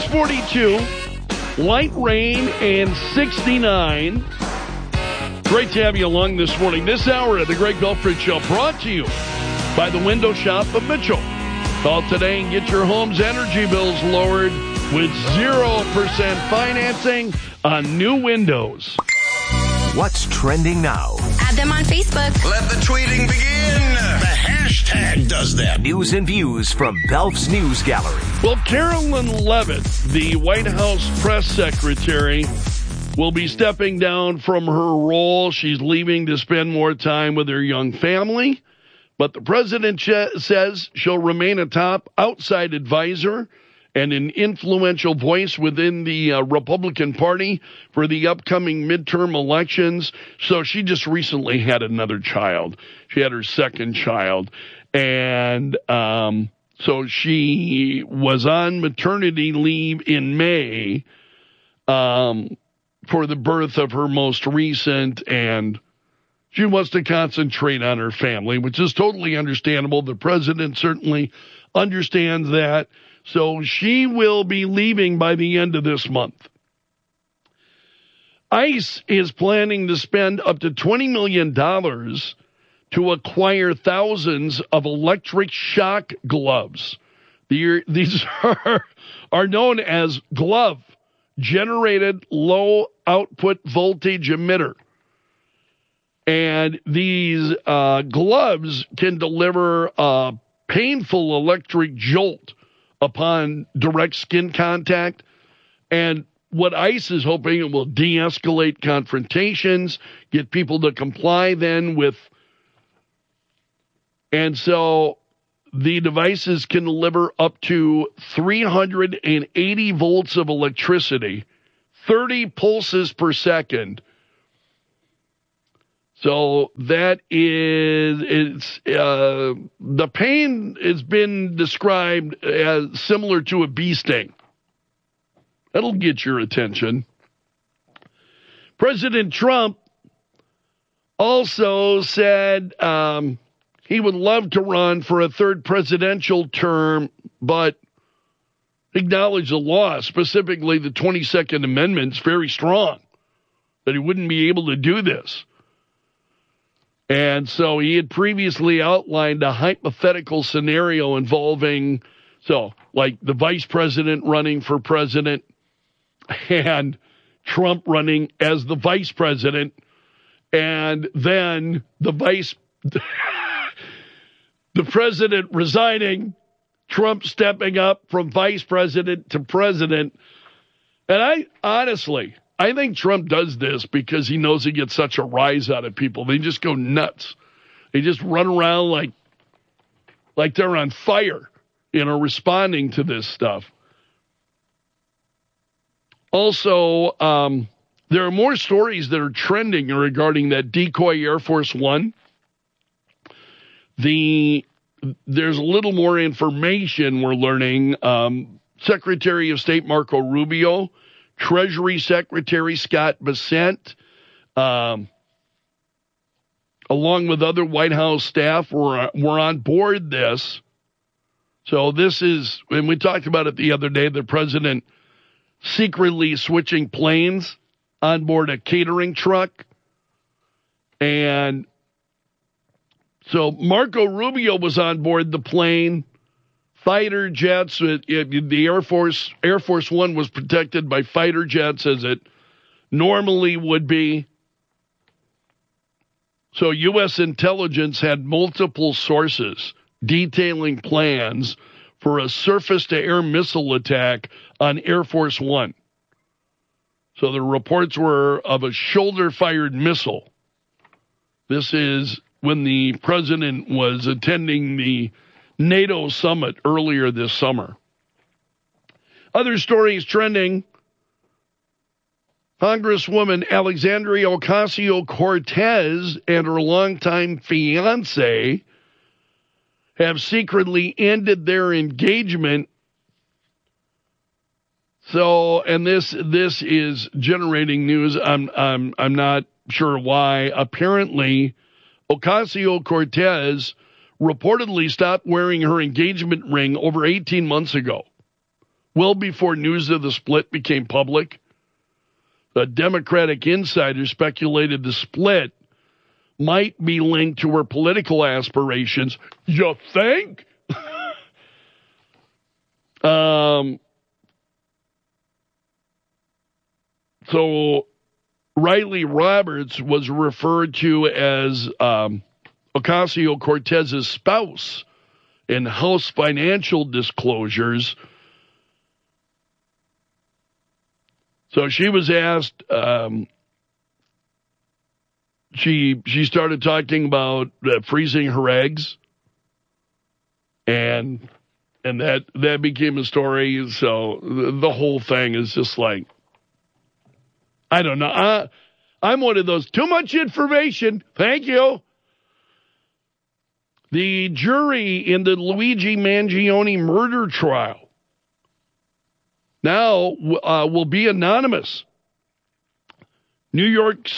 6:42, light rain and 69. Great to have you along this morning. This hour of the Greg Belfrage Show brought to you by the Window Shop of Mitchell. Call today and get your home's energy bills lowered with 0% financing on new windows. What's trending now? Add them on Facebook. Let the tweeting begin. The hashtag does that. News and views from Belf's News Gallery. Well, Carolyn Levitt, the White House press secretary, will be stepping down from her role. She's leaving to spend more time with her young family. But the president says she'll remain a top outside advisor and an influential voice within the Republican Party for the upcoming midterm elections. So she just recently had another child. She had her second child. And so she was on maternity leave in May for the birth of her most recent, and she wants to concentrate on her family, which is totally understandable. The president certainly understands that. So she will be leaving by the end of this month. ICE is planning to spend up to $20 million to acquire thousands of electric shock gloves. These are known as glove-generated low-output voltage emitter. And these gloves can deliver a painful electric jolt upon direct skin contact. And what ICE is hoping, it will de-escalate confrontations, get people to comply then with. And so the devices can deliver up to 380 volts of electricity, 30 pulses per second. So that is, the pain has been described as similar to a bee sting. That'll get your attention. President Trump also said he would love to run for a third presidential term, but acknowledged the law, specifically the 22nd Amendment, is very strong, that he wouldn't be able to do this. And so he had previously outlined a hypothetical scenario involving, like the vice president running for president and Trump running as the vice president, and then the president resigning, Trump stepping up from vice president to president. And I think Trump does this because he knows he gets such a rise out of people. They just go nuts. They just run around like they're on fire, responding to this stuff. Also, there are more stories that are trending regarding that decoy Air Force One. There's a little more information we're learning. Secretary of State Marco Rubio, Treasury Secretary Scott Bessent, along with other White House staff, were on board this. So this is, and we talked about it the other day, the president secretly switching planes on board a catering truck. And so Marco Rubio was on board the plane. Fighter jets, the Air Force One was protected by fighter jets as it normally would be. So U.S. intelligence had multiple sources detailing plans for a surface-to-air missile attack on Air Force One. So the reports were of a shoulder-fired missile. This is when the president was attending the NATO summit earlier this summer. Other stories trending. Congresswoman Alexandria Ocasio-Cortez and her longtime fiancé have secretly ended their engagement. So, and this is generating news. I'm not sure why. Apparently, Ocasio-Cortez reportedly stopped wearing her engagement ring over 18 months ago, well before news of the split became public. A Democratic insider speculated the split might be linked to her political aspirations. You think? So Riley Roberts was referred to as Ocasio-Cortez's spouse in House financial disclosures. So she was asked, she started talking about freezing her eggs, and that became a story. So the whole thing is just like, I don't know. I'm one of those, too much information. Thank you. The jury in the Luigi Mangione murder trial now will be anonymous. New York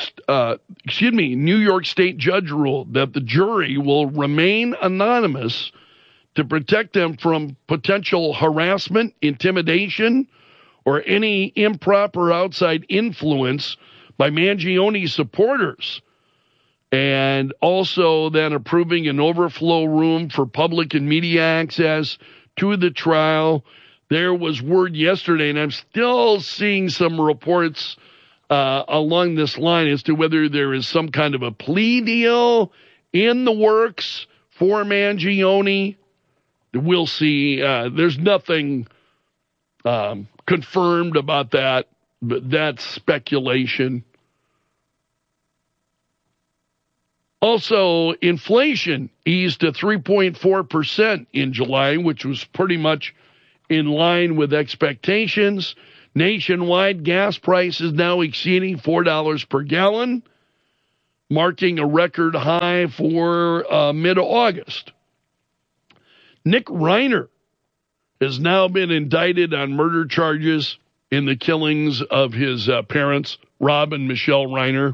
State judge ruled that the jury will remain anonymous to protect them from potential harassment, intimidation, or any improper outside influence by Mangione supporters, and also then approving an overflow room for public and media access to the trial. There was word yesterday, and I'm still seeing some reports along this line as to whether there is some kind of a plea deal in the works for Mangione. We'll see. There's nothing confirmed about that, but that's speculation. Also, inflation eased to 3.4% in July, which was pretty much in line with expectations. Nationwide, gas prices now exceeding $4 per gallon, marking a record high for mid-August. Nick Reiner has now been indicted on murder charges in the killings of his parents, Rob and Michelle Reiner.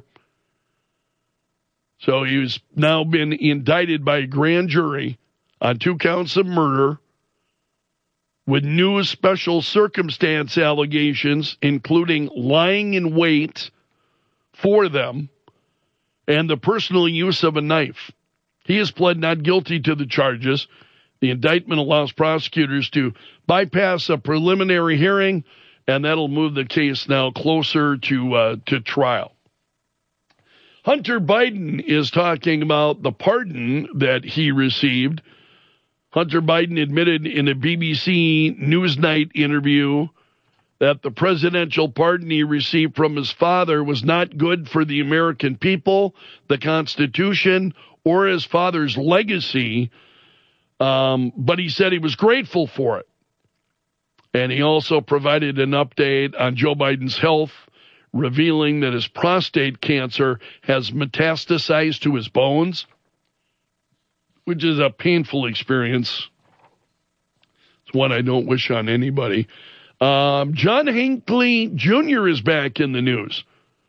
So he's now been indicted by a grand jury on 2 counts of murder with new special circumstance allegations, including lying in wait for them and the personal use of a knife. He has pled not guilty to the charges. The indictment allows prosecutors to bypass a preliminary hearing, and that'll move the case now closer to trial. Hunter Biden is talking about the pardon that he received. Hunter Biden admitted in a BBC Newsnight interview that the presidential pardon he received from his father was not good for the American people, the Constitution, or his father's legacy, but he said he was grateful for it. And he also provided an update on Joe Biden's health, revealing that his prostate cancer has metastasized to his bones, which is a painful experience. It's one I don't wish on anybody. John Hinckley Jr. is back in the news.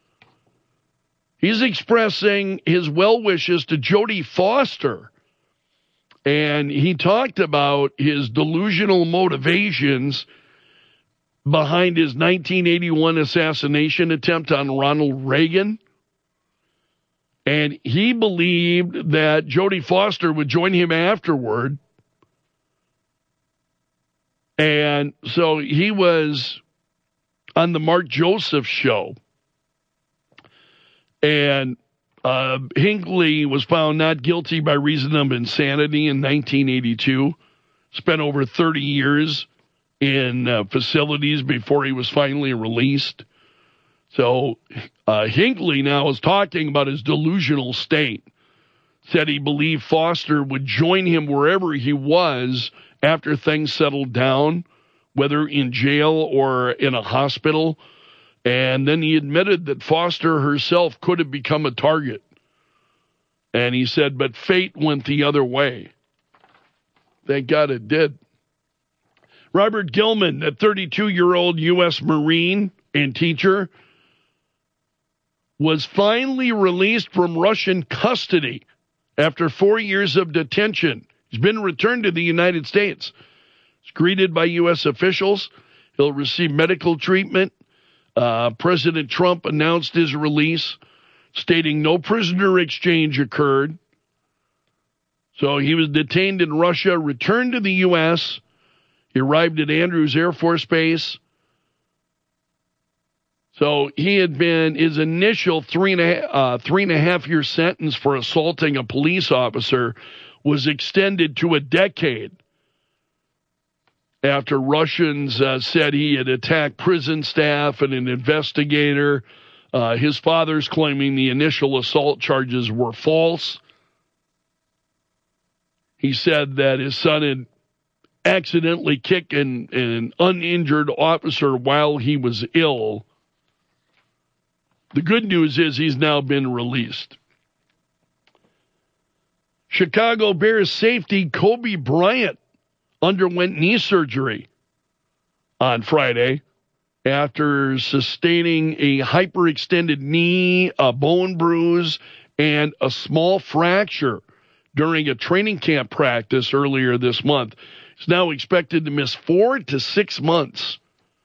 He's expressing his well wishes to Jodie Foster, and he talked about his delusional motivations behind his 1981 assassination attempt on Ronald Reagan. And he believed that Jodie Foster would join him afterward. And so he was on the Mark Joseph show. And Hinckley was found not guilty by reason of insanity in 1982. Spent over 30 years in facilities before he was finally released. So Hinckley now is talking about his delusional state. Said he believed Foster would join him wherever he was after things settled down, whether in jail or in a hospital. And then he admitted that Foster herself could have become a target. And he said, but fate went the other way. Thank God it did. Robert Gilman, a 32-year-old U.S. Marine and teacher, was finally released from Russian custody after 4 years of detention. He's been returned to the United States. He's greeted by U.S. officials. He'll receive medical treatment. President Trump announced his release, stating no prisoner exchange occurred. So he was detained in Russia, returned to the U.S. He arrived at Andrews Air Force Base. So he had been, his initial 3.5 year sentence for assaulting a police officer was extended to a decade after Russians said he had attacked prison staff and an investigator. His father's claiming the initial assault charges were false. He said that his son had accidentally kicked an uninjured officer while he was ill. The good news is he's now been released. Chicago Bears safety Kobe Bryant underwent knee surgery on Friday after sustaining a hyperextended knee, a bone bruise, and a small fracture during a training camp practice earlier this month. He's now expected to miss 4 to 6 months.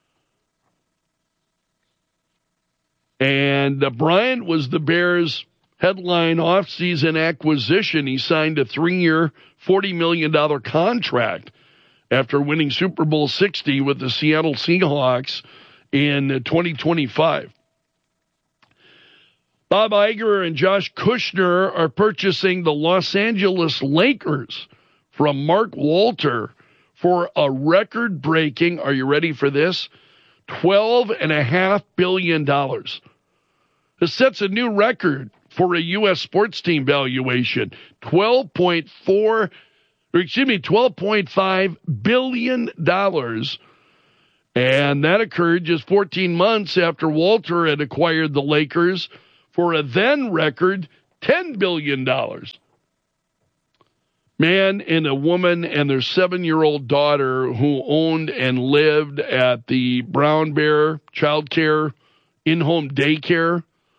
And Bryant was the Bears' headline offseason acquisition. He signed a 3-year, $40 million contract after winning Super Bowl 60 with the Seattle Seahawks in 2025. Bob Iger and Josh Kushner are purchasing the Los Angeles Lakers from Mark Walter for a record-breaking, are you ready for this, $12.5 billion. This sets a new record for a U.S. sports team valuation, $12.5 billion. And that occurred just 14 months after Walter had acquired the Lakers for a then record $10 billion. Man and a woman and their 7-year-old daughter who owned and lived at the Brown Bear Child Care in-home daycare.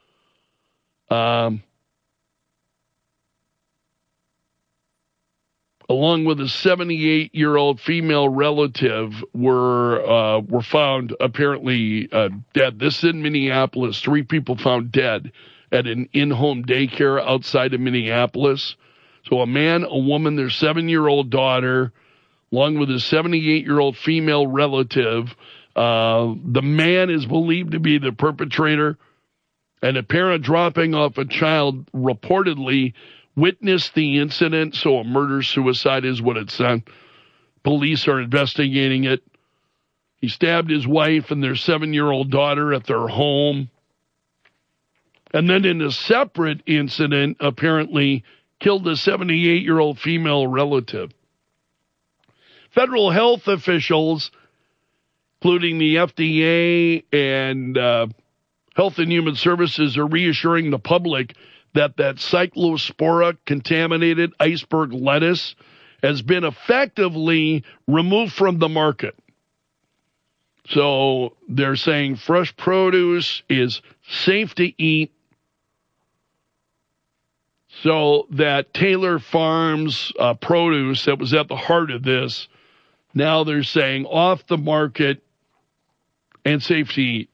Along with a 78-year-old female relative were found apparently dead. This is in Minneapolis. 3 people found dead at an in-home daycare outside of Minneapolis. So a man, a woman, their 7-year-old daughter, along with his 78-year-old female relative. The man is believed to be the perpetrator. And a parent dropping off a child reportedly witnessed the incident, so a murder-suicide is what it said. Police are investigating it. He stabbed his wife and their 7-year-old daughter at their home. And then in a separate incident, apparently killed a 78-year-old female relative. Federal health officials, including the FDA and Health and Human Services, are reassuring the public that cyclospora-contaminated iceberg lettuce has been effectively removed from the market. So they're saying fresh produce is safe to eat. So that Taylor Farms produce that was at the heart of this, now they're saying off the market and safe to eat.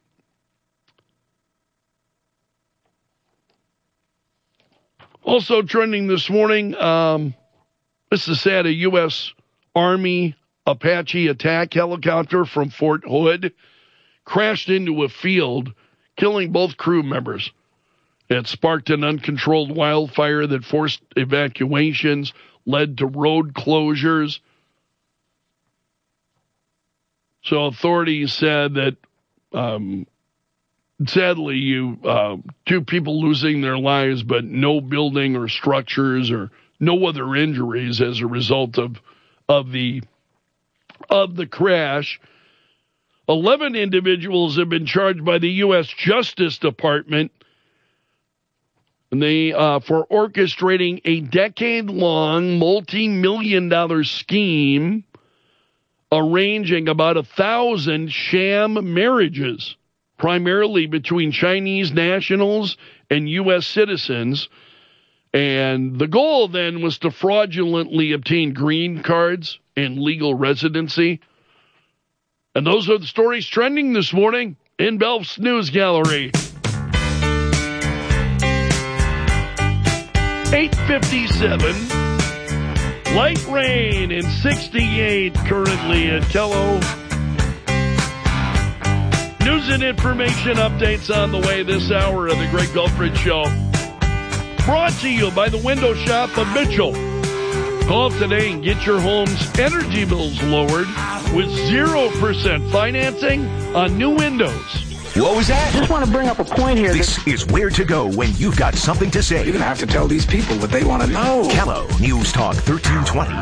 Also trending this morning, this is sad, a U.S. Army Apache attack helicopter from Fort Hood crashed into a field, killing both crew members. It sparked an uncontrolled wildfire that forced evacuations, led to road closures. So authorities said that, sadly, 2 people losing their lives, but no building or structures or no other injuries as a result of the crash. 11 individuals have been charged by the U.S. Justice Department, and they for orchestrating a decade-long, multi-million-dollar scheme arranging about 1,000 sham marriages, primarily between Chinese nationals and U.S. citizens. And the goal then was to fraudulently obtain green cards and legal residency. And those are the stories trending this morning in Belf's News Gallery. 8:57. Light rain in 68 currently at Kello. News and information updates on the way this hour of the Greg Belfridge Show. Brought to you by the Window Shop of Mitchell. Call today and get your home's energy bills lowered with 0% financing on new windows. What was that? Just want to bring up a point here. This is where to go when you've got something to say. You're going to have to tell these people what they want to know. Kello News Talk 1320,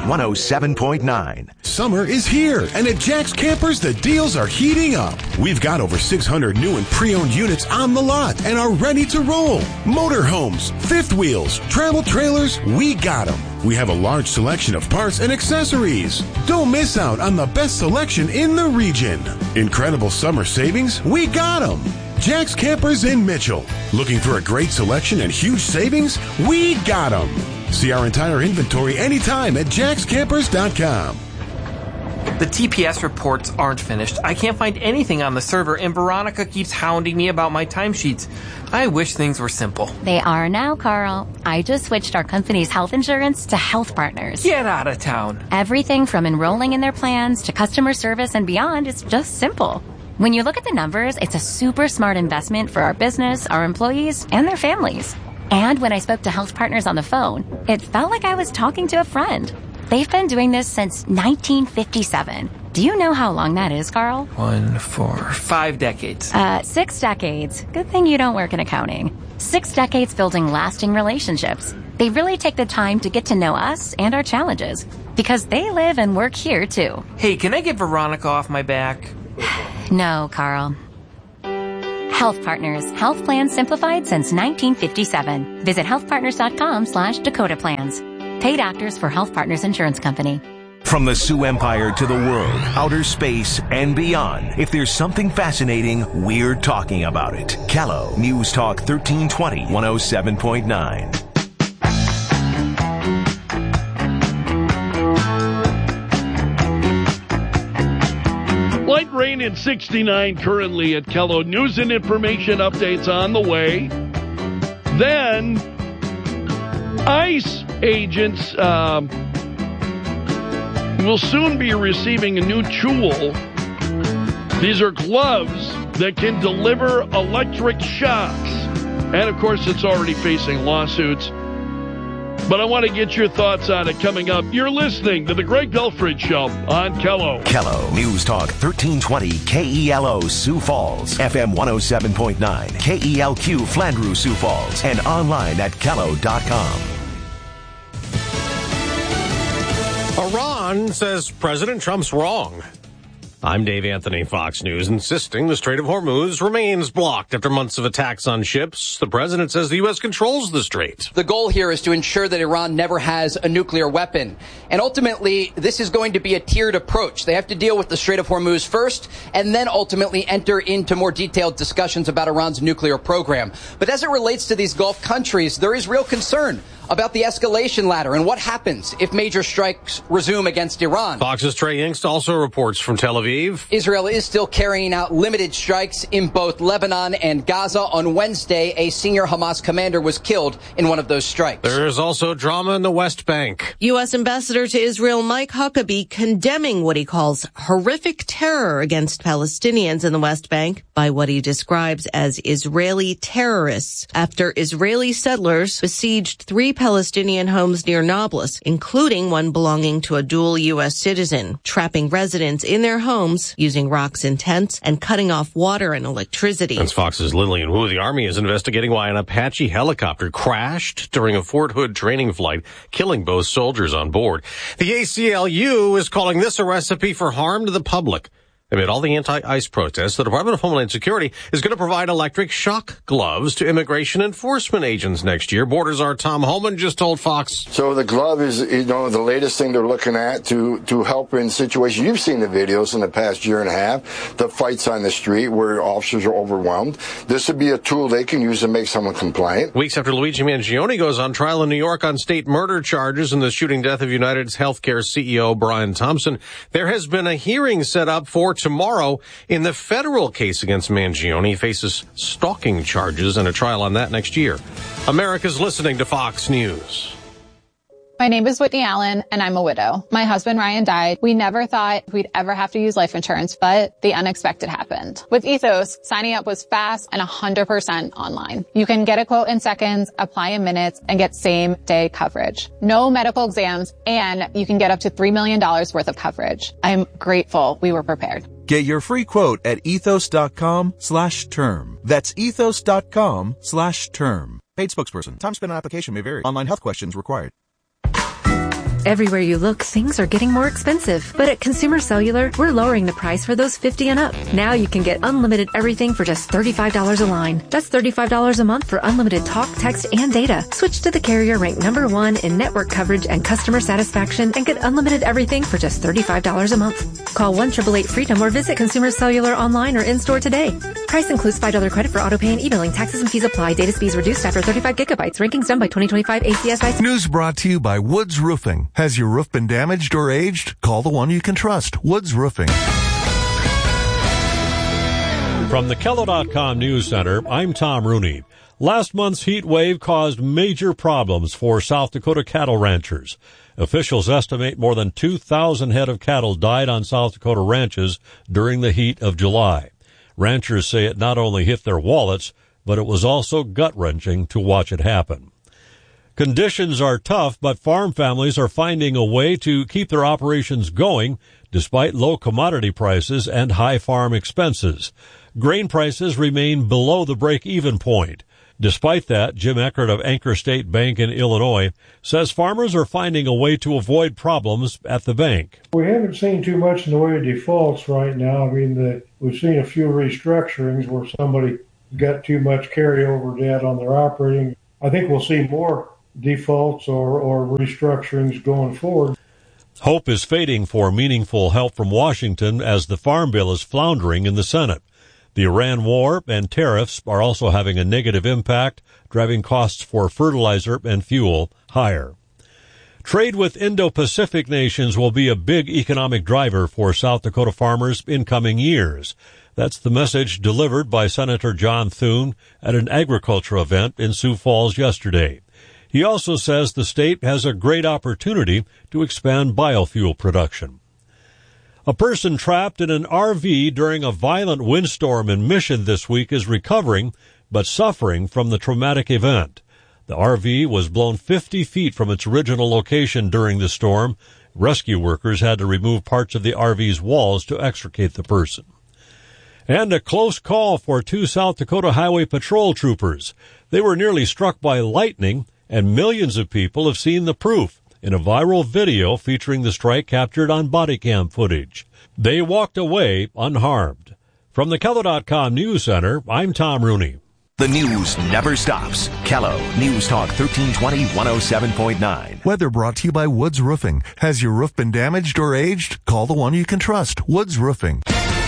107.9. Summer is here, and at Jack's Campers, the deals are heating up. We've got over 600 new and pre-owned units on the lot and are ready to roll. Motorhomes, fifth wheels, travel trailers, we got them. We have a large selection of parts and accessories. Don't miss out on the best selection in the region. Incredible summer savings, we got them. Jack's Campers in Mitchell. Looking for a great selection and huge savings? We got them. See our entire inventory anytime at jackscampers.com. The TPS reports aren't finished. I can't find anything on the server, and Veronica keeps hounding me about my timesheets. I wish things were simple. They are now, Carl. I just switched our company's health insurance to Health Partners. Get out of town. Everything from enrolling in their plans to customer service and beyond is just simple. When you look at the numbers, it's a super smart investment for our business, our employees, and their families. And when I spoke to Health Partners on the phone, it felt like I was talking to a friend. They've been doing this since 1957. Do you know how long that is, Carl? 1, 4, 5 decades. 6 decades. Good thing you don't work in accounting. 6 decades building lasting relationships. They really take the time to get to know us and our challenges because they live and work here, too. Hey, can I get Veronica off my back? No, Carl. Health Partners. Health plans simplified since 1957. Visit healthpartners.com/Dakota Plans. Paid actors for Health Partners Insurance Company. From the Sioux Empire to the world, outer space, and beyond, if there's something fascinating, we're talking about it. Kello News Talk 1320, 107.9. Light rain in 69 currently at Kello. News and information updates on the way. Then, ICE agents will soon be receiving a new tool. These are gloves that can deliver electric shocks. And, of course, it's already facing lawsuits. But I want to get your thoughts on it coming up. You're listening to The Greg Belfridge Show on Kello. Kello News Talk 1320 KELO Sioux Falls, FM 107.9, KELQ Flandreau Sioux Falls, and online at kello.com. Iran says President Trump's wrong. I'm Dave Anthony, Fox News, insisting the Strait of Hormuz remains blocked after months of attacks on ships. The president says the U.S. controls the strait. The goal here is to ensure that Iran never has a nuclear weapon. And ultimately, this is going to be a tiered approach. They have to deal with the Strait of Hormuz first, and then ultimately enter into more detailed discussions about Iran's nuclear program. But as it relates to these Gulf countries, there is real concern about the escalation ladder and what happens if major strikes resume against Iran. Fox's Trey Yingst also reports from Tel Aviv. Israel is still carrying out limited strikes in both Lebanon and Gaza. On Wednesday, a senior Hamas commander was killed in one of those strikes. There is also drama in the West Bank. U.S. Ambassador to Israel Mike Huckabee condemning what he calls horrific terror against Palestinians in the West Bank by what he describes as Israeli terrorists after Israeli settlers besieged 3 Palestinian homes near Nablus, including one belonging to a dual U.S. citizen, trapping residents in their homes using rocks in tents and cutting off water and electricity. That's Fox's Lillian Wu. The Army is investigating why an Apache helicopter crashed during a Fort Hood training flight, killing both soldiers on board. The ACLU is calling this a recipe for harm to the public. Amid all the anti-ICE protests, the Department of Homeland Security is going to provide electric shock gloves to immigration enforcement agents next year. Borders Czar Tom Homan just told Fox. So the glove is, the latest thing they're looking at to help in situations. You've seen the videos in the past year and a half, the fights on the street where officers are overwhelmed. This would be a tool they can use to make someone compliant. Weeks after Luigi Mangione goes on trial in New York on state murder charges in the shooting death of United's healthcare CEO Brian Thompson, there has been a hearing set up for court tomorrow in the federal case against Mangione. He faces stalking charges and a trial on that next year. America's listening to Fox News. My name is Whitney Allen, and I'm a widow. My husband, Ryan, died. We never thought we'd ever have to use life insurance, but the unexpected happened. With Ethos, signing up was fast and 100% online. You can get a quote in seconds, apply in minutes, and get same-day coverage. No medical exams, and you can get up to $3 million worth of coverage. I'm grateful we were prepared. Get your free quote at ethos.com/term. That's ethos.com/term. Paid spokesperson. Time spent on application may vary. Online health questions required. Everywhere you look, things are getting more expensive. But at Consumer Cellular, we're lowering the price for those 50 and up. Now you can get unlimited everything for just $35 a line. That's $35 a month for unlimited talk, text, and data. Switch to the carrier ranked #1 in network coverage and customer satisfaction and get unlimited everything for just $35 a month. Call 1-888-FREEDOM or visit Consumer Cellular online or in-store today. Price includes $5 credit for autopay and e-billing. Taxes and fees apply. Data speeds reduced after 35 gigabytes. Rankings done by 2025 ACSI. News brought to you by Woods Roofing. Has your roof been damaged or aged? Call the one you can trust, Woods Roofing. From the Kello.com News Center, I'm Tom Rooney. Last month's heat wave caused major problems for South Dakota cattle ranchers. Officials estimate more than 2,000 head of cattle died on South Dakota ranches during the heat of July. Ranchers say it not only hit their wallets, but it was also gut-wrenching to watch it happen. Conditions are tough, but farm families are finding a way to keep their operations going despite low commodity prices and high farm expenses. Grain prices remain below the break-even point. Despite that, Jim Eckert of Anchor State Bank in Illinois says farmers are finding a way to avoid problems at the bank. We haven't seen too much in the way of defaults right now. I mean, we've seen a few restructurings where somebody got too much carryover debt on their operating. I think we'll see more defaults or restructurings going forward. Hope is fading for meaningful help from Washington as the Farm Bill is floundering in the Senate. The Iran war and tariffs are also having a negative impact, driving costs for fertilizer and fuel higher. Trade with Indo-Pacific nations will be a big economic driver for South Dakota farmers in coming years. That's the message delivered by Senator John Thune at an agriculture event in Sioux Falls yesterday. He also says the state has a great opportunity to expand biofuel production. A person trapped in an RV during a violent windstorm in Mission this week is recovering, but suffering from the traumatic event. The RV was blown 50 feet from its original location during the storm. Rescue workers had to remove parts of the RV's walls to extricate the person. And a close call for 2 South Dakota Highway Patrol troopers. They were nearly struck by lightning, and millions of people have seen the proof in a viral video featuring the strike captured on body cam footage. They walked away unharmed. From the Kello.com News Center, I'm Tom Rooney. The news never stops. Kello News Talk 1320 107.9. Weather brought to you by Woods Roofing. Has your roof been damaged or aged? Call the one you can trust, Woods Roofing.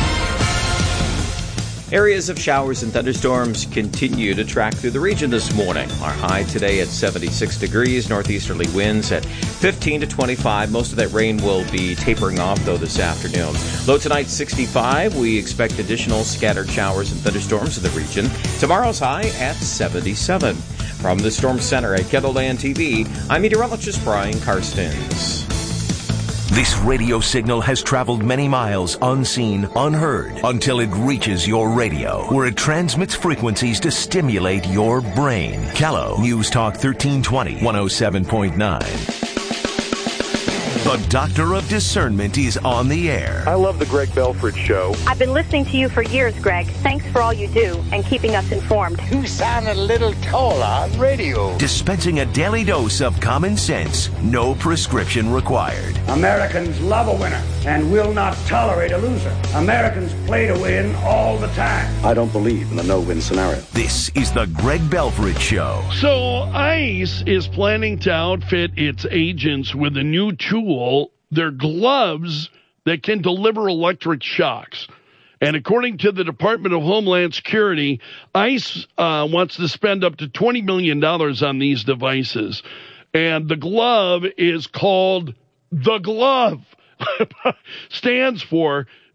Areas of showers and thunderstorms continue to track through the region this morning. Our high today at 76 degrees, northeasterly winds at 15 to 25. Most of that rain will be tapering off, though, this afternoon. Low tonight, 65. We expect additional scattered showers and thunderstorms in the region. Tomorrow's high at 77. From the Storm Center at Kettleland TV, I'm meteorologist Brian Karstens. This radio signal has traveled many miles unseen, unheard, until it reaches your radio, where it transmits frequencies to stimulate your brain. Kello News Talk 1320 107.9. The Doctor of Discernment is on the air. I love the Greg Belford Show. I've been listening to you for years, Greg. Thanks for all you do and keeping us informed. You sound a little taller on radio. Dispensing a daily dose of common sense, no prescription required. Americans love a winner and will not tolerate a loser. Americans play to win all the time. I don't believe in the no-win scenario. This is the Greg Belford Show. So ICE is planning to outfit its agents with a new tool. They're gloves that can deliver electric shocks. And according to the Department of Homeland Security, ICE wants to spend up to $20 million on these devices. And the glove is called the glove. Stands for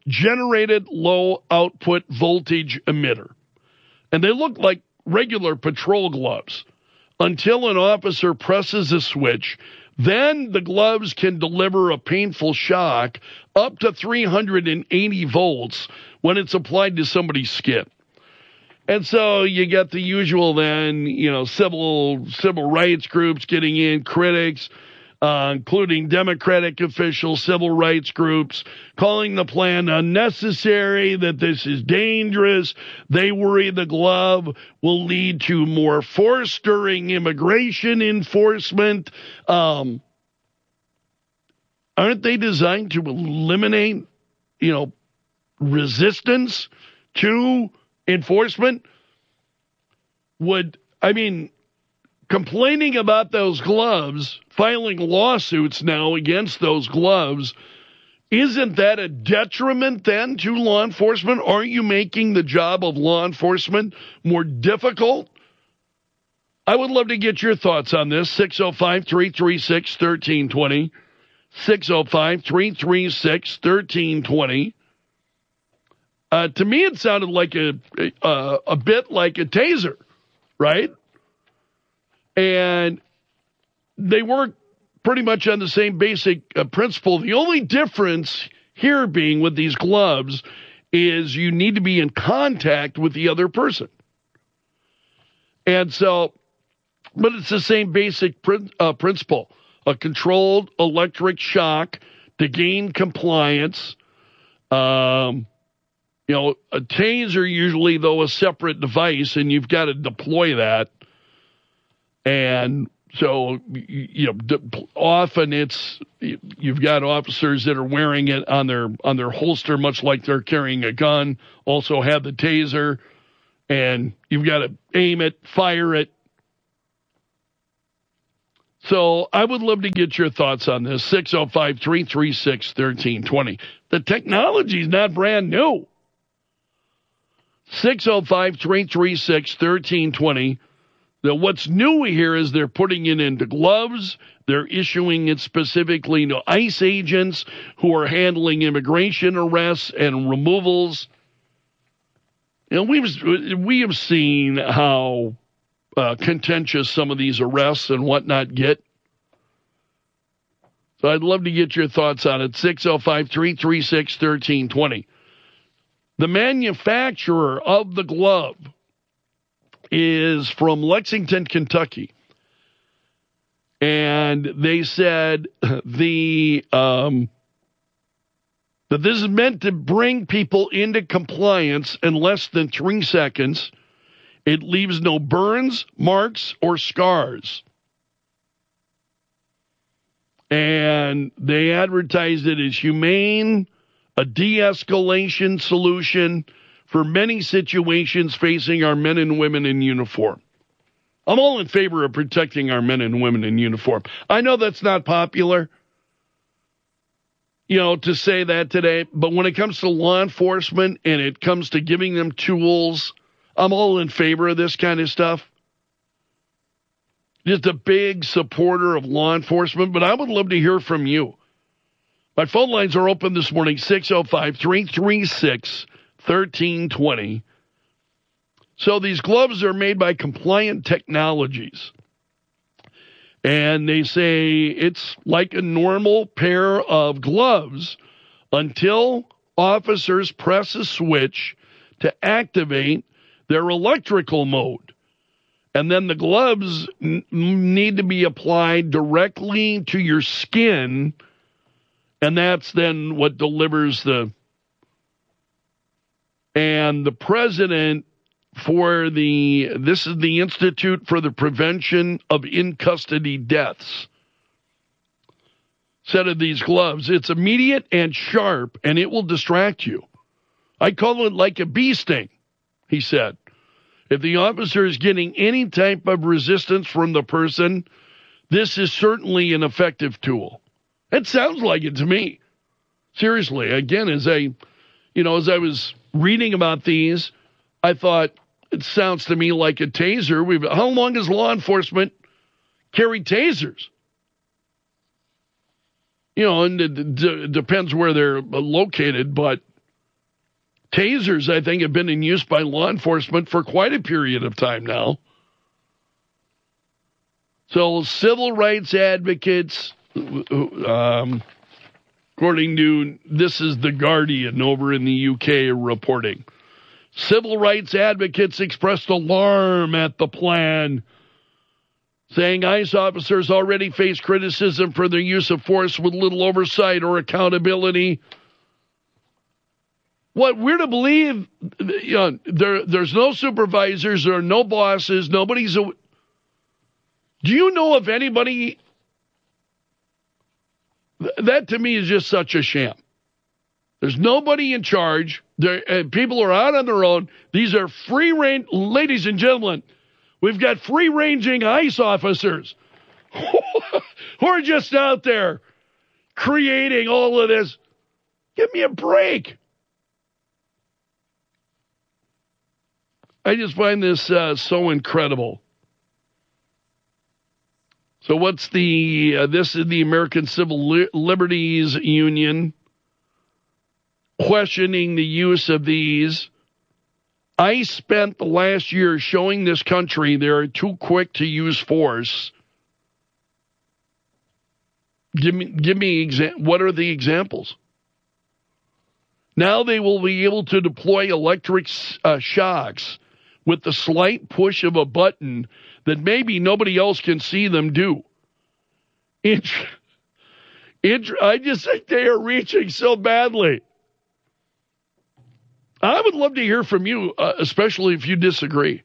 generated low output voltage emitter. And they look like regular patrol gloves until an officer presses a switch. Then the gloves can deliver a painful shock up to 380 volts when it's applied to somebody's skin. And so you get the usual then, civil rights groups getting in, critics, including Democratic officials, civil rights groups, calling the plan unnecessary, that this is dangerous. They worry the glove will lead to more force during immigration enforcement. Aren't they designed to eliminate, resistance to enforcement? Complaining about those gloves, filing lawsuits now against those gloves, isn't that a detriment then to law enforcement? Aren't you making the job of law enforcement more difficult? I would love to get your thoughts on this. 605-336-1320. 605-336-1320. To me, it sounded like a bit like a taser, right? And they work pretty much on the same basic principle. The only difference here being with these gloves is you need to be in contact with the other person. And so, but it's the same basic principle. A controlled electric shock to gain compliance. A taser usually, though, a separate device, and you've got to deploy that. And so, often you've got officers that are wearing it on their holster, much like they're carrying a gun, also have the taser, and you've got to aim it, fire it. So I would love to get your thoughts on this. 605-336-1320. The technology is not brand new. 605-336-1320. What's new here is they're putting it into gloves. They're issuing it specifically to ICE agents who are handling immigration arrests and removals. We have seen how contentious some of these arrests and whatnot get. So I'd love to get your thoughts on it. 605-336-1320. The manufacturer of the glove is from Lexington, Kentucky. And they said that this is meant to bring people into compliance in less than 3 seconds. It leaves no burns, marks, or scars. And they advertised it as humane, a de-escalation solution for many situations facing our men and women in uniform. I'm all in favor of protecting our men and women in uniform. I know that's not popular, to say that today, but when it comes to law enforcement and it comes to giving them tools, I'm all in favor of this kind of stuff. Just a big supporter of law enforcement, but I would love to hear from you. My phone lines are open this morning, 605-336-1320. So these gloves are made by Compliant Technologies. And they say it's like a normal pair of gloves until officers press a switch to activate their electrical mode. And then the gloves need to be applied directly to your skin. And that's then what delivers and the president this is the Institute for the Prevention of In-Custody Deaths, said of these gloves, it's immediate and sharp, and it will distract you. I call it like a bee sting, he said. If the officer is getting any type of resistance from the person, this is certainly an effective tool. It sounds like it to me. Seriously, again, as I was reading about these, I thought, it sounds to me like a taser. How long has law enforcement carried tasers? And it depends where they're located, but Tasers, I think, have been in use by law enforcement for quite a period of time now. So civil rights advocates, according to, this is The Guardian over in the UK reporting, civil rights advocates expressed alarm at the plan, saying ICE officers already face criticism for their use of force with little oversight or accountability. What we're to believe, there's no supervisors, there are no bosses, nobody's. Do you know if anybody? That to me is just such a sham. There's nobody in charge. People are out on their own. These are free range, ladies and gentlemen. We've got free ranging ICE officers who are just out there creating all of this. Give me a break. I just find this so incredible. So what's this is the American Civil Liberties Union questioning the use of these. ICE spent the last year showing this country they're too quick to use force. Give me what are the examples? Now they will be able to deploy electric shocks with the slight push of a button that maybe nobody else can see them do. I just think they are reaching so badly. I would love to hear from you, especially if you disagree.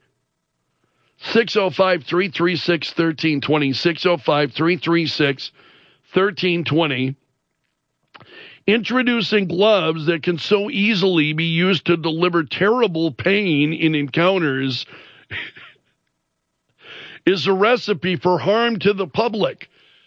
605-336-1320, 605-336-1320. Introducing gloves that can so easily be used to deliver terrible pain in encounters is a recipe for harm to the public.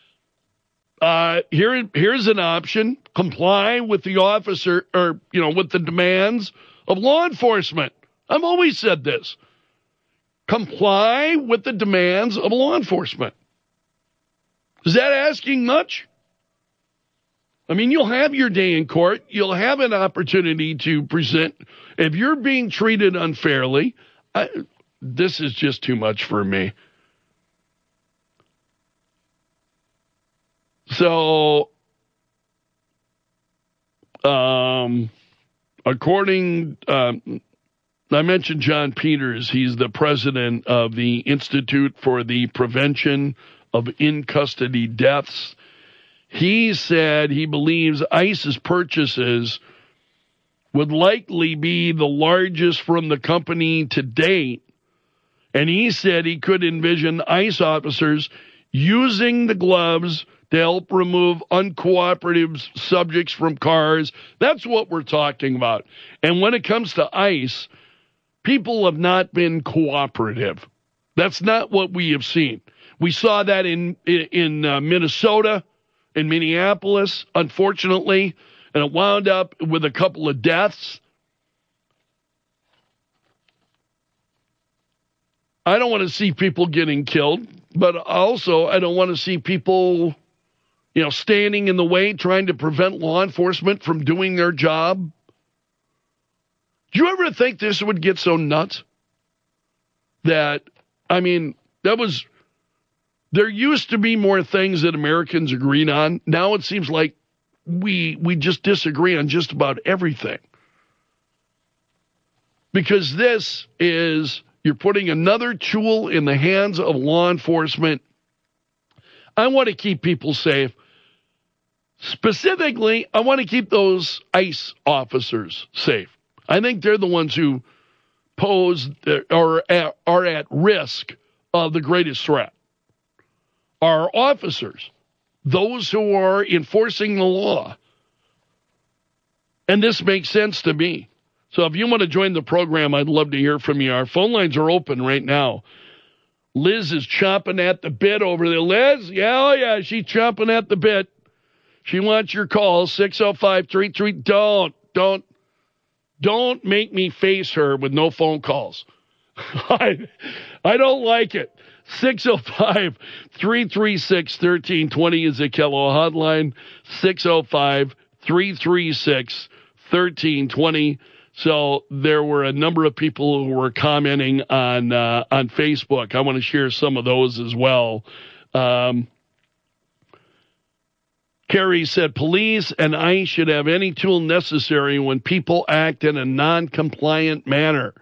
Here's an option. Comply with the officer or, with the demands of law enforcement. I've always said this. Comply with the demands of law enforcement. Is that asking much? I mean, you'll have your day in court. You'll have an opportunity to present. If you're being treated unfairly, this is just too much for me. So, according, I mentioned John Peters. He's the president of the Institute for the Prevention of In-Custody Deaths. He said he believes ICE's purchases would likely be the largest from the company to date. And he said he could envision ICE officers using the gloves to help remove uncooperative subjects from cars. That's what we're talking about. And when it comes to ICE, people have not been cooperative. That's not what we have seen. We saw that in Minnesota, in Minneapolis, unfortunately, and it wound up with a couple of deaths. I don't want to see people getting killed, but also I don't want to see people, standing in the way trying to prevent law enforcement from doing their job. Do you ever think this would get so nuts? There used to be more things that Americans agreed on. Now it seems like we just disagree on just about everything. Because this is, you're putting another tool in the hands of law enforcement. I want to keep people safe. Specifically, I want to keep those ICE officers safe. I think they're the ones who pose or are at risk of the greatest threat. Our officers, those who are enforcing the law. And this makes sense to me. So if you want to join the program, I'd love to hear from you. Our phone lines are open right now. Liz is chomping at the bit over there. Liz? Yeah, she's chomping at the bit. She wants your call, 605-33. Don't make me face her with no phone calls. I don't like it. 605-336-1320 is the Kello hotline. 605-336-1320. So there were a number of people who were commenting on Facebook. I want to share some of those as well. Carrie said, police and ICE should have any tool necessary when people act in a non-compliant manner.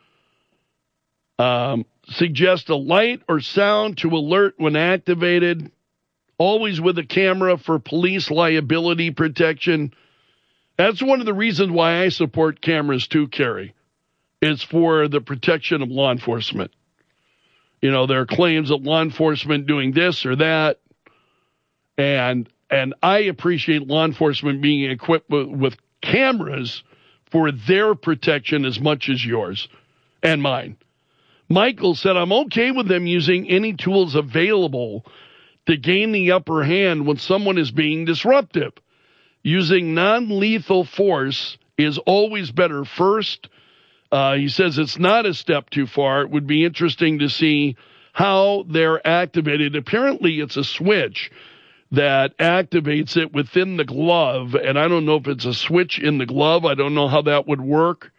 Suggest a light or sound to alert when activated, always with a camera for police liability protection. That's one of the reasons why I support cameras too, Carrie. It's for the protection of law enforcement. You know, there are claims of law enforcement doing this or that, and I appreciate law enforcement being equipped with cameras for their protection as much as yours and mine. Michael said, I'm okay with them using any tools available to gain the upper hand when someone is being disruptive. Using non-lethal force is always better first. He says it's not a step too far. It would be interesting to see how they're activated. Apparently, it's a switch that activates it within the glove, and I don't know if it's a switch in the glove. I don't know how that would work.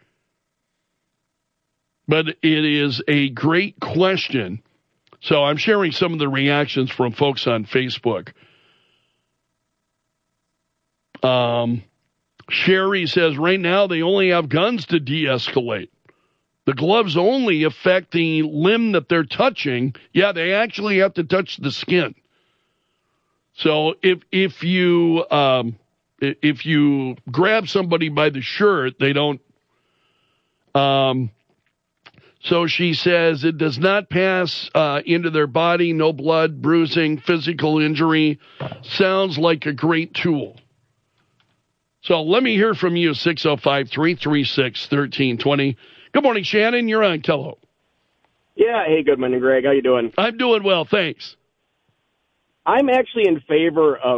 But it is a great question. So I'm sharing some of the reactions from folks on Facebook. Sherry says, right now they only have guns to de-escalate. The gloves only affect the limb that they're touching. Yeah, they actually have to touch the skin. So if you grab somebody by the shirt, they don't. So she says it does not pass into their body, no blood, bruising, physical injury. Sounds like a great tool. So let me hear from you, 605-336-1320. Good morning, Shannon. You're on Kello. Yeah, hey, good morning, Greg. How you doing? I'm doing well, thanks. I'm actually in favor of